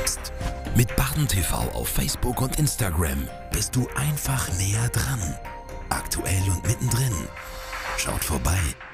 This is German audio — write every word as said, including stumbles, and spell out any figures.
Psst. Mit Baden T V auf Facebook und Instagram bist du einfach näher dran. Aktuell und mittendrin. Schaut vorbei.